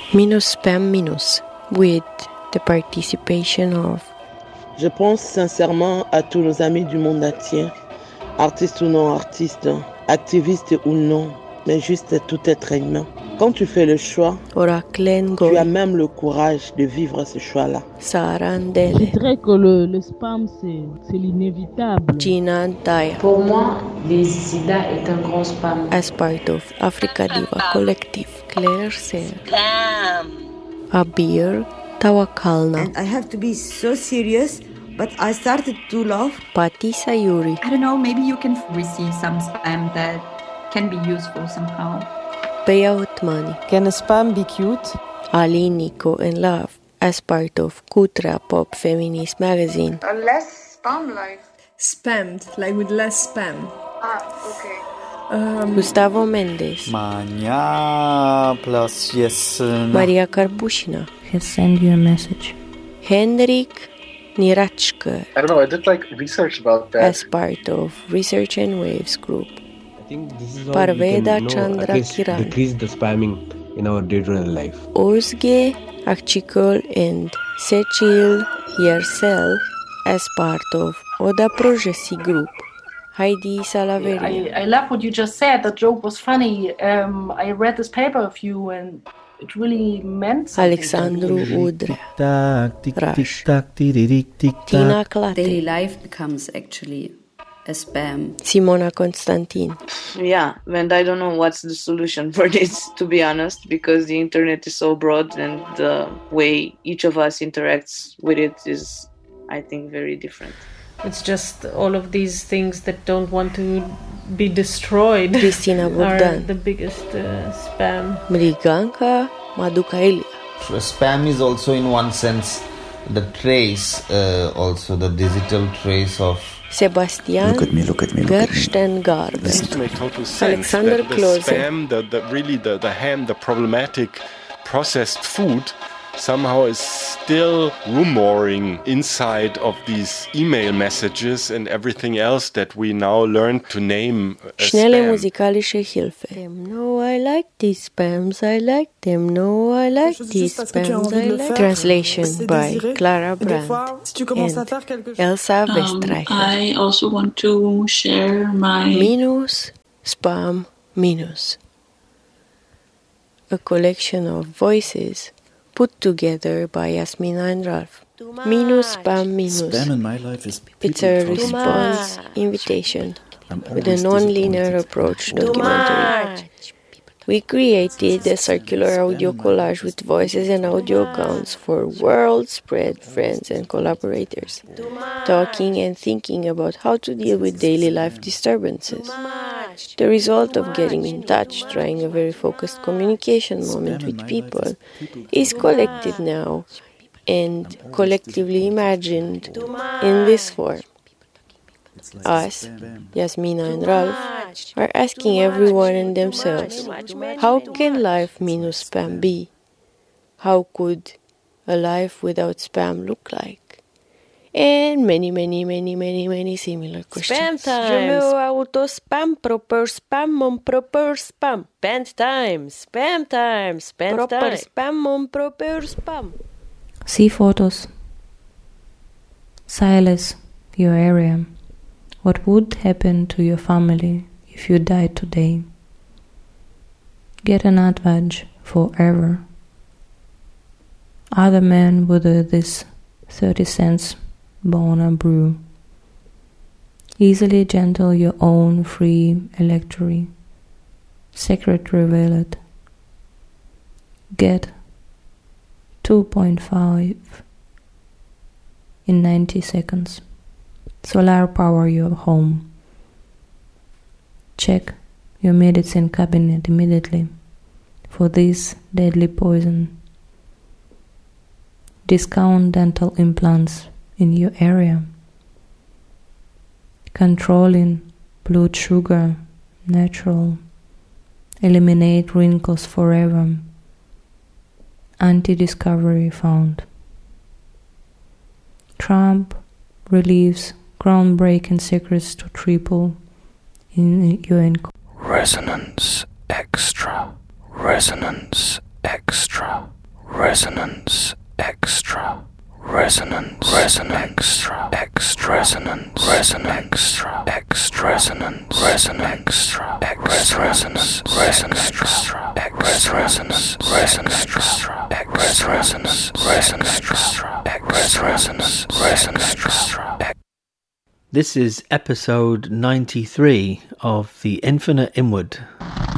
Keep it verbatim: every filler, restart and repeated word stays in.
Minus Spam Minus, with the participation of... Je pense sincèrement à tous nos amis du monde entier, artistes ou non artistes, activistes ou non, mais juste tout être humain. Quand tu fais le choix, tu as même le courage de vivre ce choix-là. Sarandele. Je dirais que le, le spam, c'est, c'est l'inévitable. Gina Daya. Pour moi, le sida est un grand spam. As part of Africa Diva Collective, Claire Serre. Spam. Abir Tawakalna. And I have to be so serious, but I started to laugh. Patti Sayuri. I don't know, maybe you can receive some spam that can be useful somehow. Bea Otmani. Can a spam be cute? Ali Nico and Love, as part of Kutra Pop Feminist Magazine. A less spam life. Spammed, like with less spam. Ah, okay. Um, Gustavo Mendes. Mania plus yes. No. Maria Karpushina. He sent you a message. Henrik Nirachker. I don't know, I did like research about that. As part of Research and Waves group. I think this is how Parveda we can, Chandra you know, Kiran. decrease the spamming in our day-to-day life. Ozge Akchikol and Cecil Yersel as part of Oda Projesi group. Heidi Salaveria. I, I love what you just said. The joke was funny. Um, I read this paper of you and it really meant something. Alexandru Udrea. Rush. Tina Clate. Daily life becomes actually a spam. Simona Constantin. Yeah, and I don't know what's the solution for this, to be honest, because the internet is so broad and the way each of us interacts with it is, I think, very different. It's just all of these things that don't want to be destroyed. Cristina Bogdan. Are the biggest uh, spam. Mriganka Madukailia. Spam is also, in one sense, the trace, uh, also the digital trace of Sebastian look at me, look at me, look Gerstengarten. This makes total sense. Alexander that the Klose. Spam, the, the really the, the ham, the problematic processed food somehow is still rumoring inside of these email messages and everything else that we now learn to name as Schnelle spam. musikalische Hilfe. Them no, I like these spams, I like them, no, I like these spams, I like. Translation by Clara Brandt and Elsa Westreicher. Um, I also want to share my... Minus, Spam, Minus. A collection of voices put together by Yasmina and Ralph. Minus, Spam, Minus. Spam in my life is It's a response invitation with a non-linear approach documentary. We created a circular audio collage with voices and audio accounts for world-spread friends and collaborators, talking and thinking about how to deal with daily life disturbances. The result of getting in touch, trying a very focused communication moment with people, is collected now and collectively imagined in this form. Us, Yasmina and Ralph, are asking everyone and themselves, how can life minus spam be? How could a life without spam look like? And many, many, many, many, many similar questions. Spam time! Je me auto spam, proper spam, on proper spam. Spend time, spam time, spend Proper time. spam on proper spam. See photos. Silas, your area. What would happen to your family if you died today? Get an advantage forever. Other men with uh, this thirty cents Bona brew. Easily gentle your own free electory. Secret revealed. Get two point five in ninety seconds. Solar power your home. Check your medicine cabinet immediately for this deadly poison. Discount dental implants in your area. Controlling blood sugar, natural. Eliminate wrinkles forever. Anti-discovery found. Trump relieves groundbreaking secrets to triple in U N. Resonance Extra. Resonance extra, resonance, extra, resonance, resonance, extra, extra, resonance, resonance, extra, extra, resonance, resonance, extra, extra, resonance, resonance, extra, extra, resonance, resonance, extra, extra, resonance, resonance, extra, extra, resonance, resonance, extra. This is episode ninety-three of The Infinite Inward.